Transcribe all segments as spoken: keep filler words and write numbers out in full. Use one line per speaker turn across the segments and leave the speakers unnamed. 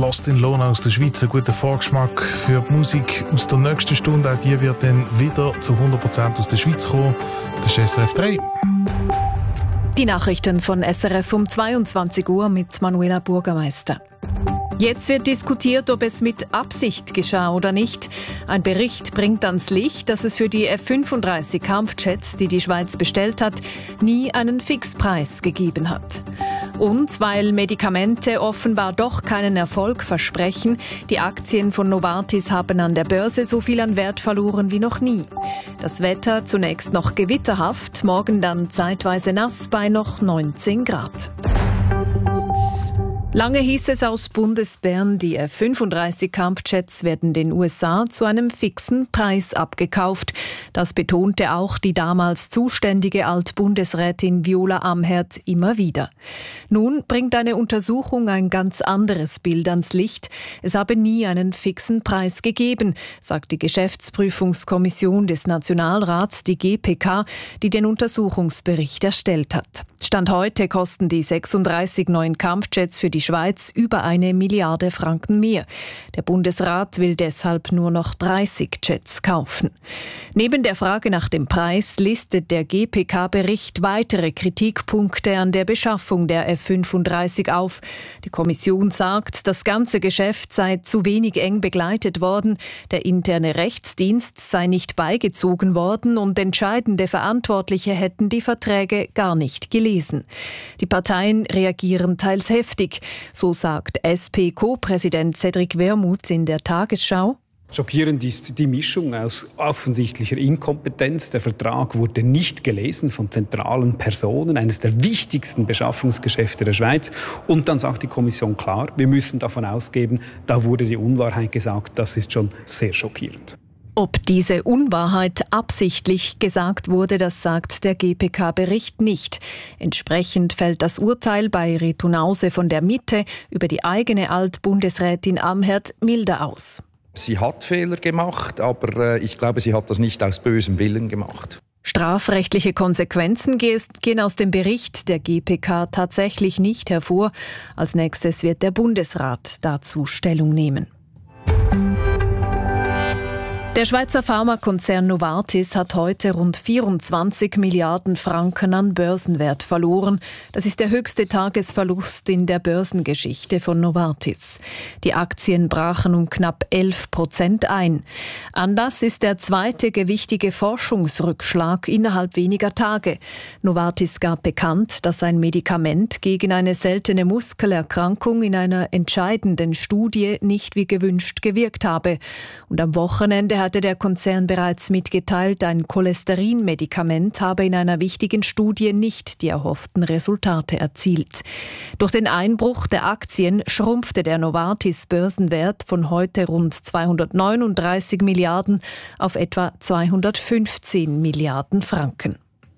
Lost in Lona aus der Schweiz. Ein guter Vorgeschmack für die Musik aus der nächsten Stunde. Auch die wird dann wieder zu hundert Prozent aus der Schweiz kommen. Das ist S R F drei.
Die Nachrichten von S R F um zweiundzwanzig Uhr mit Manuela Bürgermeister. Jetzt wird diskutiert, ob es mit Absicht geschah oder nicht. Ein Bericht bringt ans Licht, dass es für die F fünfunddreißig Kampfjets, die die Schweiz bestellt hat, nie einen Fixpreis gegeben hat. Und weil Medikamente offenbar doch keinen Erfolg versprechen, die Aktien von Novartis haben an der Börse so viel an Wert verloren wie noch nie. Das Wetter zunächst noch gewitterhaft, morgen dann zeitweise nass bei noch neunzehn Grad. Lange hieß es aus Bundesbern, die F fünfunddreißig Kampfjets werden den U S A zu einem fixen Preis abgekauft. Das betonte auch die damals zuständige Altbundesrätin Viola Amherd immer wieder. Nun bringt eine Untersuchung ein ganz anderes Bild ans Licht. Es habe nie einen fixen Preis gegeben, sagt die Geschäftsprüfungskommission des Nationalrats, die G P K, die den Untersuchungsbericht erstellt hat. Stand heute kosten die sechsunddreißig neuen Kampfjets für die Schweiz über eine Milliarde Franken mehr. Der Bundesrat will deshalb nur noch dreißig Jets kaufen. Neben der Frage nach dem Preis listet der G P K-Bericht weitere Kritikpunkte an der Beschaffung der F fünfunddreißig auf. Die Kommission sagt, das ganze Geschäft sei zu wenig eng begleitet worden, der interne Rechtsdienst sei nicht beigezogen worden und entscheidende Verantwortliche hätten die Verträge gar nicht gelesen. Die Parteien reagieren teils heftig. So sagt S P-Co-Präsident Cedric Wermuth in der Tagesschau.
Schockierend ist die Mischung aus offensichtlicher Inkompetenz. Der Vertrag wurde nicht gelesen von zentralen Personen, eines der wichtigsten Beschaffungsgeschäfte der Schweiz. Und dann sagt die Kommission klar, wir müssen davon ausgehen, da wurde die Unwahrheit gesagt. Das ist schon sehr schockierend.
Ob diese Unwahrheit absichtlich gesagt wurde, das sagt der G P K-Bericht nicht. Entsprechend fällt das Urteil bei Reto Nause von der Mitte über die eigene Altbundesrätin Amherd milder aus.
Sie hat Fehler gemacht, aber ich glaube, sie hat das nicht aus bösem Willen gemacht.
Strafrechtliche Konsequenzen gehen aus dem Bericht der G P K tatsächlich nicht hervor. Als nächstes wird der Bundesrat dazu Stellung nehmen. Der Schweizer Pharmakonzern Novartis hat heute rund vierundzwanzig Milliarden Franken an Börsenwert verloren. Das ist der höchste Tagesverlust in der Börsengeschichte von Novartis. Die Aktien brachen um knapp elf Prozent ein. Anlass ist der zweite gewichtige Forschungsrückschlag innerhalb weniger Tage. Novartis gab bekannt, dass ein Medikament gegen eine seltene Muskelerkrankung in einer entscheidenden Studie nicht wie gewünscht gewirkt habe. Und am Wochenende hatte der Konzern bereits mitgeteilt, ein Cholesterinmedikament habe in einer wichtigen Studie nicht die erhofften Resultate erzielt. Durch den Einbruch der Aktien schrumpfte der Novartis-Börsenwert von heute rund zweihundertneununddreißig Milliarden auf etwa zweihundertfünfzehn Milliarden Franken.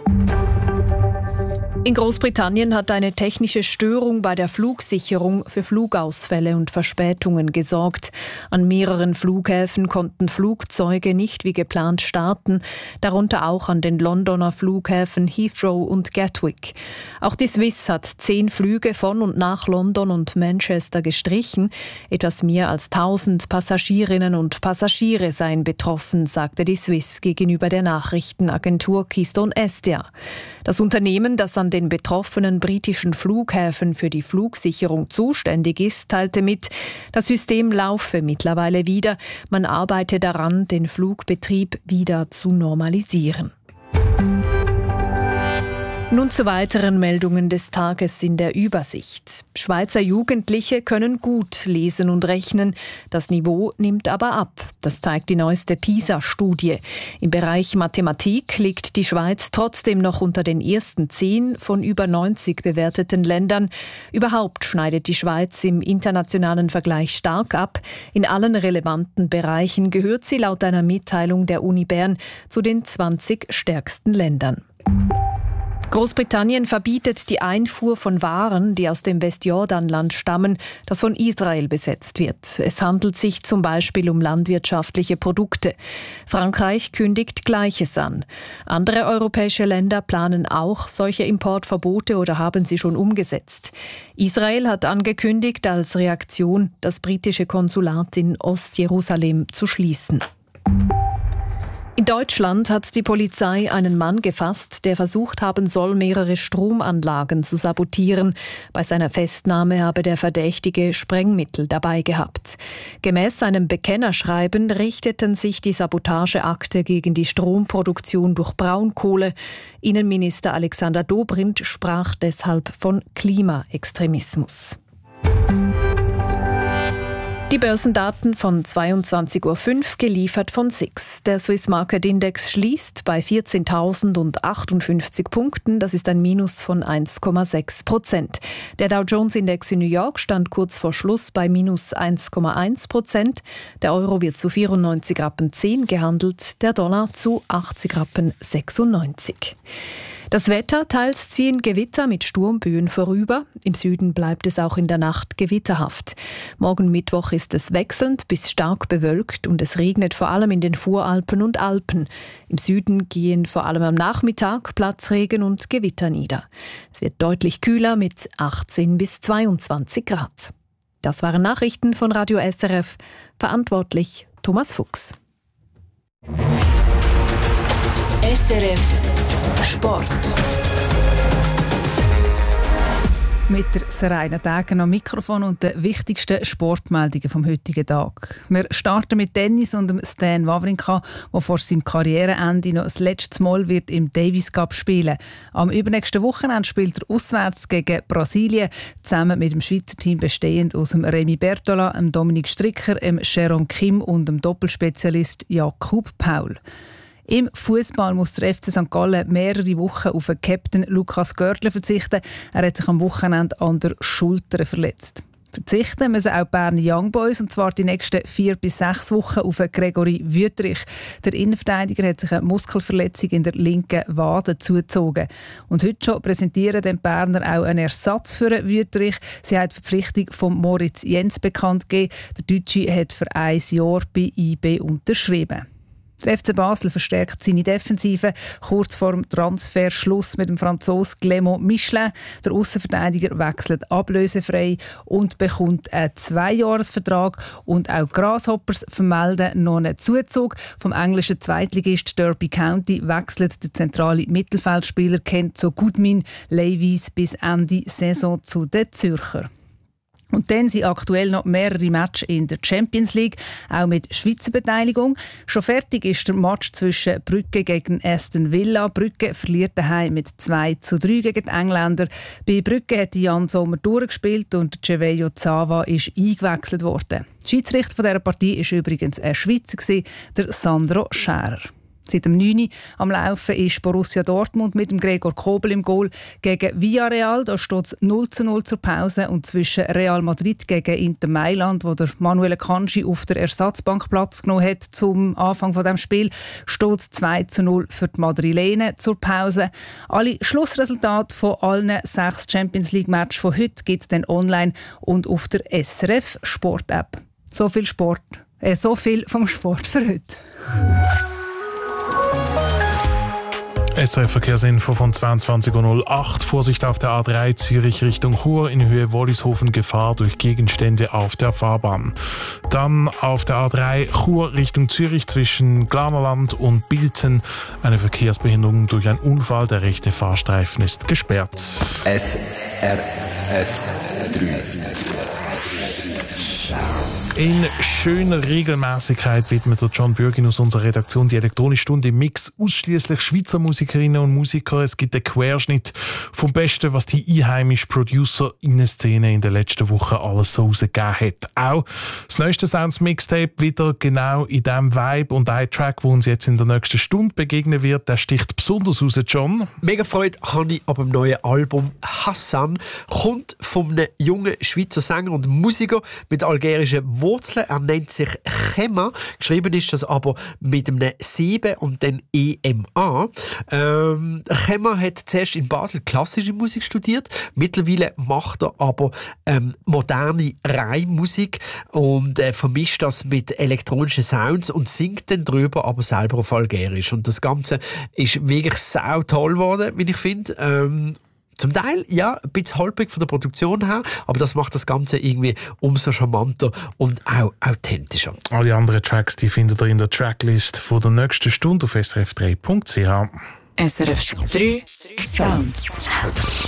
In Großbritannien hat eine technische Störung bei der Flugsicherung für Flugausfälle und Verspätungen gesorgt. An mehreren Flughäfen konnten Flugzeuge nicht wie geplant starten, darunter auch an den Londoner Flughäfen Heathrow und Gatwick. Auch die Swiss hat zehn Flüge von und nach London und Manchester gestrichen. Etwas mehr als tausend Passagierinnen und Passagiere seien betroffen, sagte die Swiss gegenüber der Nachrichtenagentur Keystone Estia. Das Unternehmen, das an den betroffenen britischen Flughäfen für die Flugsicherung zuständig ist, teilte mit, das System laufe mittlerweile wieder. Man arbeite daran, den Flugbetrieb wieder zu normalisieren. Nun zu weiteren Meldungen des Tages in der Übersicht. Schweizer Jugendliche können gut lesen und rechnen. Das Niveau nimmt aber ab. Das zeigt die neueste PISA-Studie. Im Bereich Mathematik liegt die Schweiz trotzdem noch unter den ersten zehn von über neunzig bewerteten Ländern. Überhaupt schneidet die Schweiz im internationalen Vergleich stark ab. In allen relevanten Bereichen gehört sie laut einer Mitteilung der Uni Bern zu den zwanzig stärksten Ländern. Großbritannien verbietet die Einfuhr von Waren, die aus dem Westjordanland stammen, das von Israel besetzt wird. Es handelt sich zum Beispiel um landwirtschaftliche Produkte. Frankreich kündigt Gleiches an. Andere europäische Länder planen auch solche Importverbote oder haben sie schon umgesetzt. Israel hat angekündigt, als Reaktion das britische Konsulat in Ostjerusalem zu schließen. In Deutschland hat die Polizei einen Mann gefasst, der versucht haben soll, mehrere Stromanlagen zu sabotieren. Bei seiner Festnahme habe der Verdächtige Sprengmittel dabei gehabt. Gemäß einem Bekennerschreiben richteten sich die Sabotageakte gegen die Stromproduktion durch Braunkohle. Innenminister Alexander Dobrindt sprach deshalb von Klimaextremismus. Die Börsendaten von zweiundzwanzig Uhr fünf geliefert von S I X. Der Swiss Market Index schließt bei vierzehntausendachthundertfünfzig Punkten. Das ist ein Minus von eins Komma sechs Prozent. Der Dow Jones Index in New York stand kurz vor Schluss bei minus eins Komma eins Prozent. Der Euro wird zu vierundneunzig Rappen zehn gehandelt, der Dollar zu achtzig Rappen sechsundneunzig. Das Wetter, teils ziehen Gewitter mit Sturmböen vorüber. Im Süden bleibt es auch in der Nacht gewitterhaft. Morgen Mittwoch ist es wechselnd bis stark bewölkt und es regnet vor allem in den Voralpen und Alpen. Im Süden gehen vor allem am Nachmittag Platzregen und Gewitter nieder. Es wird deutlich kühler mit achtzehn bis zweiundzwanzig Grad. Das waren Nachrichten von Radio S R F. Verantwortlich Thomas Fuchs.
S R F Sport.
Mit der Serena Degen am Mikrofon und den wichtigsten Sportmeldungen vom heutigen Tag. Wir starten mit Tennis und dem Stan Wawrinka, der vor seinem Karriereende noch das letzte Mal wird im Davis Cup spielen. Am übernächsten Wochenende spielt er auswärts gegen Brasilien, zusammen mit dem Schweizer Team bestehend aus dem Remy Bertola, dem Dominik Stricker, dem Jerome Kim und dem Doppelspezialist Jakub Paul. Im Fußball muss der F C Sankt Gallen mehrere Wochen auf den Captain Lukas Görtler verzichten. Er hat sich am Wochenende an der Schulter verletzt. Verzichten müssen auch die Berner Young Boys, und zwar die nächsten vier bis sechs Wochen auf Gregory Wüthrich. Der Innenverteidiger hat sich eine Muskelverletzung in der linken Wade zugezogen. Und heute schon präsentieren die Berner auch einen Ersatz für Wüthrich. Sie haben die Verpflichtung von Moritz Jens bekannt gegeben. Der Deutsche hat für ein Jahr bei I B unterschrieben. Der F C Basel verstärkt seine Defensive kurz vor dem Transferschluss mit dem Franzosen Clément Michelin. Der Aussenverteidiger wechselt ablösefrei und bekommt einen Zweijahresvertrag. Und auch Grasshoppers vermelden noch einen Zuzug. Vom englischen Zweitligist Derby County wechselt der zentrale Mittelfeldspieler Kenzo Gudmin Levis bis Ende Saison zu den Zürcher. Und dann sind aktuell noch mehrere Matches in der Champions League, auch mit Schweizer Beteiligung. Schon fertig ist der Match zwischen Brügge gegen Aston Villa. Brügge verliert daheim mit zwei zu drei gegen die Engländer. Bei Brügge hat Jan Sommer durchgespielt und Cevejo Zava ist eingewechselt worden. Schiedsrichter dieser Partie war übrigens ein Schweizer, der Sandro Scherer. Seit dem neun Uhr am Laufen ist Borussia Dortmund mit dem Gregor Kobel im Goal gegen Villarreal. Da steht es null zu null zur Pause. Und zwischen Real Madrid gegen Inter Mailand, wo der Manuel Kanji auf der Ersatzbank Platz genommen hat zum Anfang von dem Spiel, steht es zwei zu null für die Madrilenen zur Pause. Alle Schlussresultate von allen sechs Champions League Matches von heute gibt es dann online und auf der S R F Sport App. So viel Sport, äh, so viel vom Sport für heute.
S R F-Verkehrsinfo von zweiundzwanzig Uhr null acht. Vorsicht auf der A drei Zürich Richtung Chur in Höhe Wollishofen, Gefahr durch Gegenstände auf der Fahrbahn. Dann auf der A drei Chur Richtung Zürich zwischen Glanerland und Bilten eine Verkehrsbehinderung durch einen Unfall. Der rechte Fahrstreifen ist gesperrt.
S R F drei.
In schöner Regelmäßigkeit widmet der John Bürgin aus unserer Redaktion die elektronische Stunde im Mix ausschließlich Schweizer Musikerinnen und Musiker. Es gibt einen Querschnitt vom Besten, was die einheimische Producer-Szene in den letzten Wochen alles so rausgegeben hat. Auch das neueste Sounds Mixtape wieder genau in diesem Vibe, und ein Track, der uns jetzt in der nächsten Stunde begegnen wird, der sticht besonders raus, John.
Mega Freude habe ich ab dem neuen Album «Hassan». Kommt von einem jungen Schweizer Sänger und Musiker mit algerischen Wurzeln. Er nennt sich Chema. Geschrieben ist das aber mit einem sieben und dann E M A. Ähm, Chema hat zuerst in Basel klassische Musik studiert. Mittlerweile macht er aber ähm, moderne Reimmusik und äh, vermischt das mit elektronischen Sounds und singt dann drüber, aber selber auf Algerisch. Und das Ganze ist wirklich sau toll geworden, wie ich finde. Ähm, Zum Teil, ja, ein bisschen holprig von der Produktion her, aber das macht das Ganze irgendwie umso charmanter und auch authentischer.
Alle anderen Tracks, die findet ihr in der Tracklist von der nächsten Stunde auf S R F drei Punkt C H.
S R F drei Sounds.